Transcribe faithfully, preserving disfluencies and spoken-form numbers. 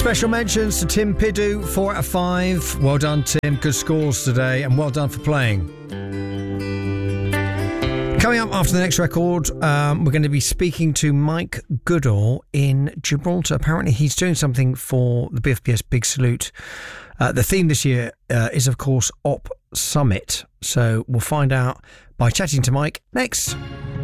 Special mentions to Tim Piddu, four out of five. Well done, Tim. Good scores today, and well done for playing. Coming up after the next record, um, we're going to be speaking to Mike Goodall in Gibraltar. Apparently, he's doing something for the B F P S Big Salute. Uh, the theme this year uh, is, of course, Op Summit. So we'll find out by chatting to Mike next.